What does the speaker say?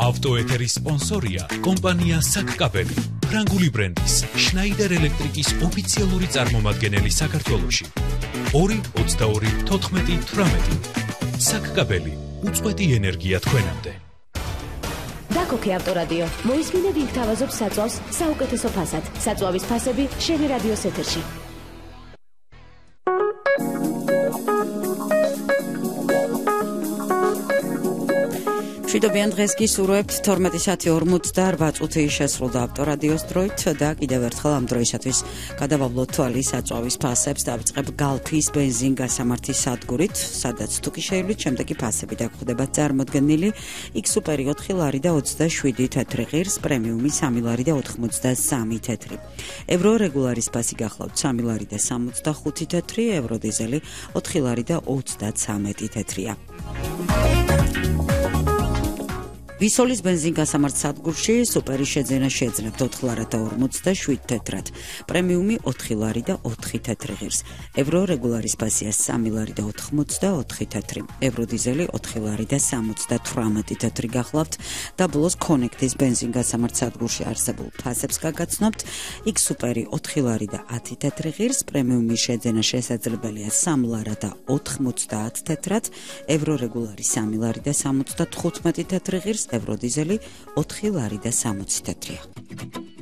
ავტოეთერის სპონსორია კომპანია საკკაბელი, ფრანგული ბრენდის შნაიდერ ელექტრიკის ოფიციალური წარმომადგენელი საქართველოში. 2-22-14-18 საკკაბელი, უწყვეტი ენერგია თქვენამდე. დაკოქე ავტორადიო. მოისმინე ვინ გთავაზობს საწვავს საუკეთესო ფასად. საწვავის ფასები შენი რადიოს ეთერში. შვიდობიან დღეს გისურვებთ 12:48 შესრულდა ავტორადიოს დროით და კიდევ ერთხელ ამ დროისათვის გადავავლოთ თვალი საწვავის ფასებს დავიწყებ გალფის ბენზინ გასამართის სადგურით, სადაც თუ კი შეივლით, შემდეგი ფასები დაგხვდება წარმოდგენილი: X-Super 4 ლარი და 27 თეთრი ღირს, პრემიუმი 3 ლარი და 83 თეთრი. ევრო რეგულარის ფასი გახლავთ 3 ლარი და 65 თეთრი, ევრო დიზელი 4 ლარი და 33 თეთრია. ვისოლის ბენზინ გასამართ სადგურში სუპერი შეძენა შეძლებთ 4 ლარი და 47 თეთრად, პრემიუმი 4 ლარი და 4 თეთრი ღირს, ევრო რეგულარის ფასია 3 ლარი და 84 თეთრი, ევრო დიზელი 4 ლარი და 78 თეთრი გახლავთ და ბოლოს კონექტის ბენზინ გასამართ სადგურში არსებულ ფასებს გაგაცნობთ. X-Super 4 ლარი და 10 თეთრი ღირს, პრემიუმი შეძენა შესაძლებელია 3 ლარი და 90 თეთრად, ევრო რეგულარი 3 ლარი და 75 თეთრი ღირს, ევრო დიზელი 4 ლარი და 60 თეთრია.